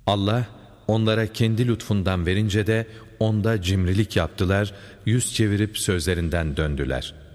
Allah onlara kendi lütfundan verince de onda cimrilik yaptılar, yüz çevirip sözlerinden döndüler.